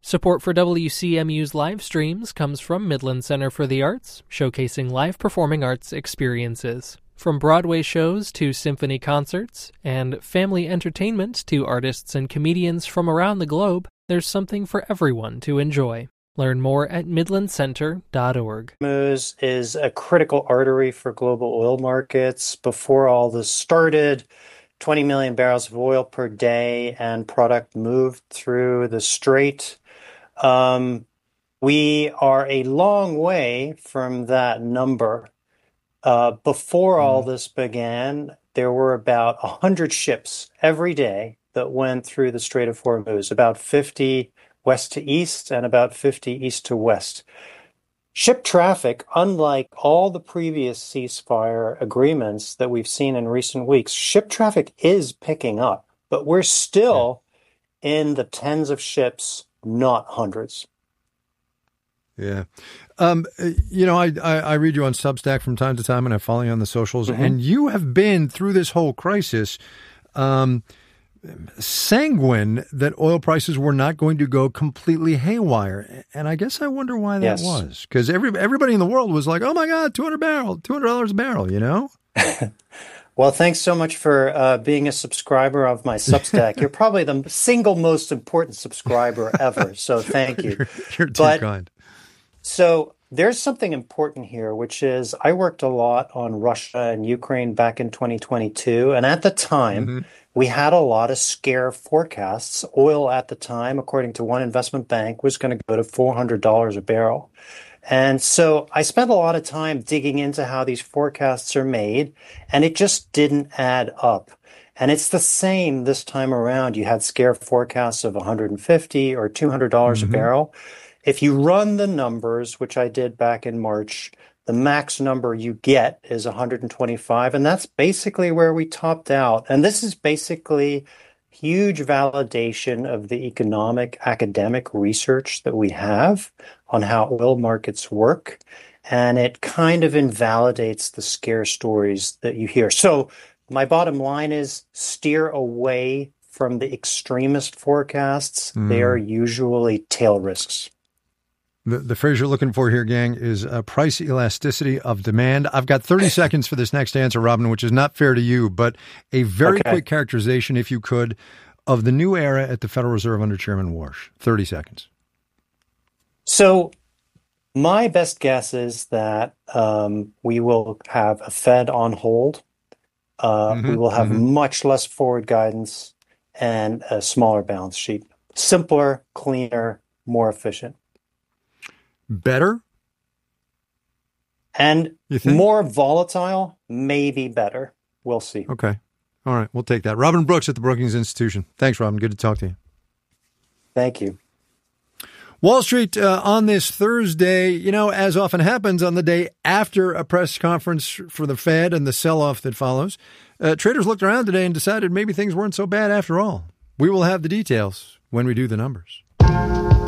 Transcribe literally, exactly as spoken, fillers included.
Support for W C M U's live streams comes from Midland Center for the Arts, showcasing live performing arts experiences. From Broadway shows to symphony concerts, and family entertainment to artists and comedians from around the globe, there's something for everyone to enjoy. Learn more at midland center dot org. Hormuz is a critical artery for global oil markets. Before all this started, twenty million barrels of oil per day and product moved through the strait. Um, we are a long way from that number. Uh, before mm. all this began, there were about one hundred ships every day that went through the Strait of Hormuz, about fifty west to east and about fifty east to west. Ship traffic, unlike all the previous ceasefire agreements that we've seen in recent weeks, ship traffic is picking up, but we're still yeah. in the tens of ships, not hundreds. Yeah. Um, you know, I, I, I read you on Substack from time to time, and I follow you on the socials, mm-hmm. and you have been through this whole crisis um, sanguine that oil prices were not going to go completely haywire. And I guess I wonder why that yes. was. Because every, everybody in the world was like, oh, my God, two hundred barrel, two hundred dollars a barrel, you know? Well, thanks so much for uh, being a subscriber of my Substack. You're probably the single most important subscriber ever, so thank you. You're, you're too but, kind. So there's something important here, which is I worked a lot on Russia and Ukraine back in twenty twenty-two, and at the time, mm-hmm. we had a lot of scare forecasts. Oil at the time, according to one investment bank, was going to go to four hundred dollars a barrel. And so I spent a lot of time digging into how these forecasts are made, and it just didn't add up. And it's the same this time around. You had scare forecasts of one hundred fifty dollars or two hundred dollars mm-hmm. a barrel. If you run the numbers, which I did back in March, the max number you get is one hundred twenty-five, and that's basically where we topped out. And this is basically huge validation of the economic academic research that we have on how oil markets work. And it kind of invalidates the scare stories that you hear. So my bottom line is steer away from the extremist forecasts. Mm. They are usually tail risks. The, the phrase you're looking for here, gang, is uh, price elasticity of demand. I've got thirty seconds for this next answer, Robin, which is not fair to you, but a very okay. quick characterization, if you could, of the new era at the Federal Reserve under Chairman Warsh. thirty seconds. So my best guess is that um, we will have a Fed on hold. Uh, mm-hmm. We will have mm-hmm. much less forward guidance and a smaller balance sheet. Simpler, cleaner, more efficient. Better? And more volatile, maybe better. We'll see. Okay. All right. We'll take that. Robin Brooks at the Brookings Institution. Thanks, Robin. Good to talk to you. Thank you. Wall Street uh, on this Thursday, you know, as often happens on the day after a press conference for the Fed and the sell-off that follows, uh, traders looked around today and decided maybe things weren't so bad after all. We will have the details when we do the numbers.